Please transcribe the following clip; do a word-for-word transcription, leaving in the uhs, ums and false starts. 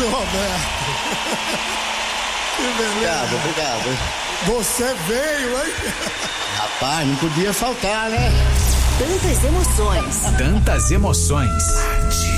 meu Roberto. Que beleza. Obrigado, obrigado. Você veio, hein? Rapaz, não podia faltar, né? Tantas emoções. Tantas emoções.